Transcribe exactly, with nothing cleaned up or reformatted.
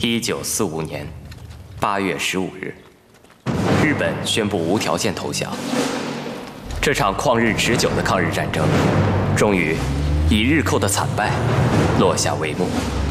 一九四五年八月十五日，日本宣布无条件投降。这场旷日持久的抗日战争，终于以日寇的惨败落下帷幕。